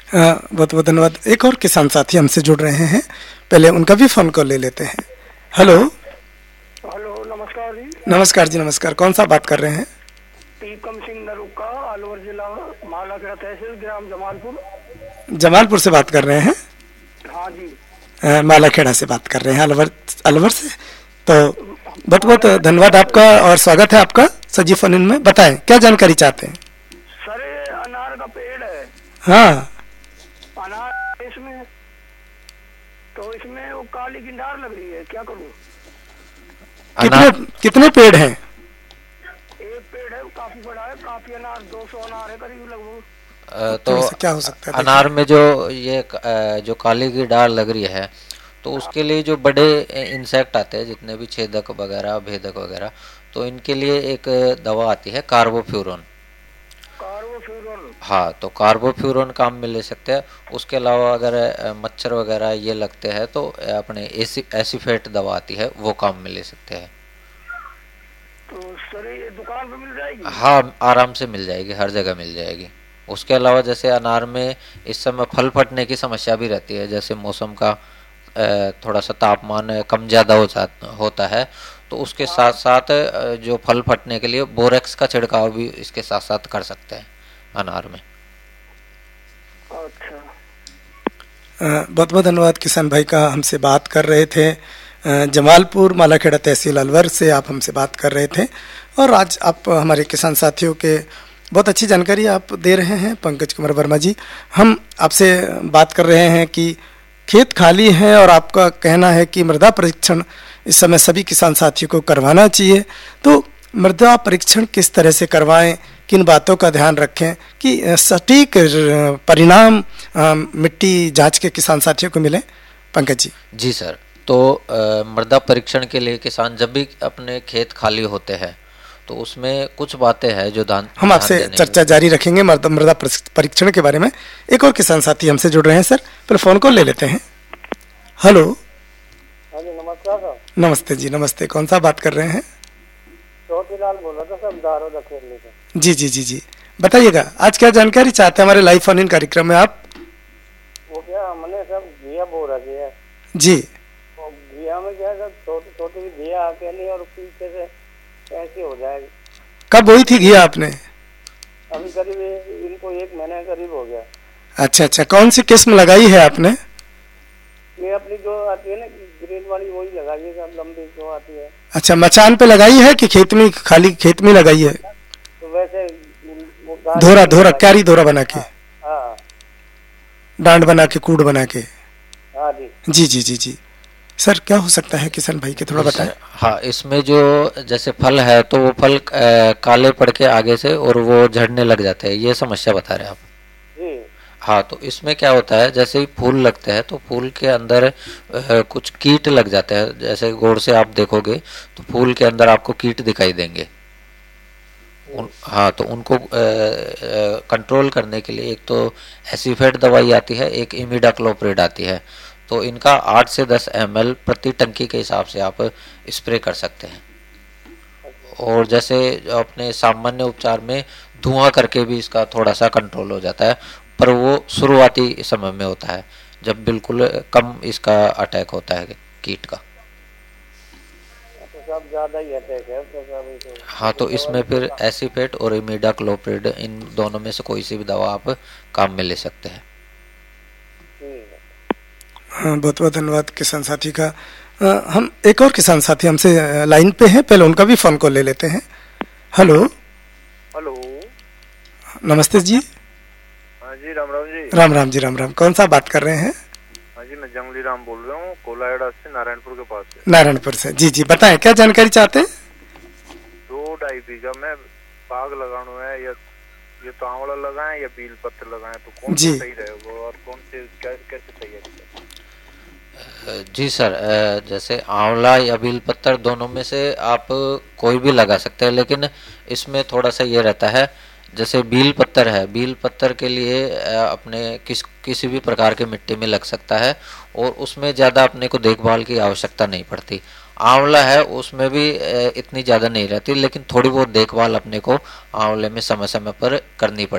बहुत बहुत धन्यवाद। एक और किसान साथी हमसे जुड़ रहे हैं, पहले उनका भी फोन कॉल ले लेते हैं। हेलो। हेलो, नमस्कार जी। नमस्कार जी, नमस्कार। कौन सा बात कर रहे हैं? टीकम सिंह नरुका, अलवर जिला, मालाखेड़ा तहसील, ग्राम जमालपुर। जमालपुर से बात कर रहे हैं? हाँ जी। मालाखेड़ा से बात कर रहे हैं, अलवर अलवर से। तो बहुत बहुत मालाखेड़ा धन्यवाद से। आपका और स्वागत है आपका सजी फोन इन में। बताएं क्या जानकारी चाहते हैं? सर, ये अनार का पेड़ है। हाँ। अनार इसमें, तो इसमें वो काली गिंडार लग रही है, क्या करूँ? कितने कितने पेड़ हैं? एक पेड़ है, वो काफी बड़ा है, काफी अनार 200 अनार है करीब लगभग। तो क्या हो सकता है? अनार में जो ये जो काली की डाल लग रही है, तो उसके लिए जो बड़े इंसेक्ट आते हैं, जितने भी छेदक वगैरह, भेदक वगैरह, तो इनके लिए एक दवा आती है कार्बोफ्यूरॉन। कार्बोफ्यूरॉन। हाँ, तो कार्बोफ्यूरॉन काम में ले सकते हैं। उसके अलावा अगर मच्छर वगैरह ये लगते हैं तो अपने एसीफेट दवा आती है, वो काम में ले सकते हैं। तो सर, ये दुकान पे मिल जाएगी? हाँ, आराम से मिल जाएगी, हर जगह मिल जाएगी। उसके अलावा जैसे अनार में इस समय फल फटने की समस्या भी रहती है, जैसे मौसम का थोड़ा सा तापमान कम ज़्यादा होता है, तो उसके साथ साथ जो फल फटने के लिए बोरेक्स का छिड़काव भी इसके साथ साथ कर सकते हैं अनार में। अच्छा। बहुत बहुत धन्यवाद किसान भाई का। हमसे बात कर रहे थे जमालपुर मालाखेड़ा तहसील अलवर से आप हमसे बात कर रहे थे, और आज आप हमारे किसान साथियों के बहुत अच्छी जानकारी आप दे रहे हैं। पंकज कुमार वर्मा जी, हम आपसे बात कर रहे हैं कि खेत खाली है और आपका कहना है कि मृदा परीक्षण इस समय सभी किसान साथियों को करवाना चाहिए। तो मृदा परीक्षण किस तरह से करवाएं, किन बातों का ध्यान रखें कि सटीक परिणाम मिट्टी जांच के किसान साथियों को मिले? पंकज जी। जी सर, तो मृदा परीक्षण के लिए किसान जब भी अपने खेत खाली होते हैं, तो उसमें कुछ बातें हैं जो हम आपसे चर्चा जारी रखेंगे मृदा परीक्षण के बारे में। एक और किसान साथी हमसे जुड़ रहे हैं सर, पहले फोन कॉल ले लेते हैं। हेलो। हाँ जी, नमस्कार सर। नमस्ते जी, नमस्ते। कौन सा बात कर रहे हैं? छोटीलाल बोल रहा था सर, दारोदा खेलने से। जी जी जी जी, बताइएगा आज क्या जानकारी चाहते हैं हमारे लाइव फोन इन कार्यक्रम में आप? वो क्या, हमने सब घिया बो रखी है जी। तो घिया में क्या है, छोटी छोटी घिया अकेली और पीछे से कैसी हो जाएगी? कब बोई थी घिया आपने? अभी करीब इनको 1 महीने करीब हो गया। अच्छा अच्छा, कौन सी किस्म लगाई है आपने? ये अपनी जो आती है ना ग्रीन वाली, वही लगाई है, सब लंबी जो आती है। अच्छा, मचान पे लगाई है कि खेत में, खाली खेत में लगाई है? तो वैसे धोरा धोरा, क्यारी धोरा बना के? हाँ। डांड बना के, कूड़ बना के? हाँ जी। जी जी जी जी। सर क्या हो सकता है किसान भाई के, थोड़ा बताएं। हाँ, इसमें जो जैसे फल है, तो वो फल काले पड़ के आगे से और वो झड़ने लग जाते हैं, ये समस्या बता रहे हैं आप? जी। हाँ, तो इसमें क्या होता है, जैसे ही फूल लगते हैं तो फूल के अंदर कुछ कीट लग जाते हैं। जैसे गौर से आप देखोगे तो फूल के अंदर आपको कीट दिखाई देंगे। हाँ, तो उनको कंट्रोल करने के लिए एक तो एसीफेट दवाई आती है, एक इमिडाक्लोप्रिड आती है। तो इनका 8 से 10 ml प्रति टंकी के हिसाब से आप स्प्रे कर सकते हैं। और जैसे अपने सामान्य उपचार में धुआं करके भी इसका थोड़ा सा कंट्रोल हो जाता है, पर वो शुरुआती समय में होता है जब बिल्कुल कम इसका अटैक होता है कीट का। तो सब ज्यादा ही अटैक है तो हाँ, तो इसमें फिर एसीफेट और इमिडाक्लोप्रिड, इन दोनों में से कोई सी भी दवा आप काम में ले सकते हैं। हाँ, बहुत बहुत धन्यवाद किसान साथी का। हम एक और किसान साथी हमसे लाइन पे हैं, पहले उनका भी फोन कॉल ले लेते हैं। हेलो। हेलो। नमस्ते जी। हाँ जी, राम राम जी। राम राम जी, राम राम। कौन सा बात कर रहे हैं? हाँ जी, मैं जंगली राम बोल रहा हूँ, कोलाहेड़ा से, नारायणपुर के पास से। नारायणपुर से। जी जी, बताएं क्या जानकारी चाहते हैं? 2-2.5 बीघा में बाग लगाना है, या ये तो आंवला लगाएं या बेल पत्र लगाएं, तो कौन सा सही रहेगा और कौन से कैसे तैयारी करें? जी सर, जैसे आंवला या बेल पत्तर दोनों में से आप कोई भी लगा सकते हैं, लेकिन इसमें थोड़ा सा ये रहता है, जैसे बेल पत्तर है, बेल पत्तर के लिए अपने किसी भी प्रकार के मिट्टी में लग सकता है और उसमें ज़्यादा अपने को देखभाल की आवश्यकता नहीं पड़ती। आंवला है, उसमें भी इतनी ज़्यादा नहीं रहती, लेकिन थोड़ी बहुत देखभाल अपने को आंवले में समय समय पर करनी पड़ती है।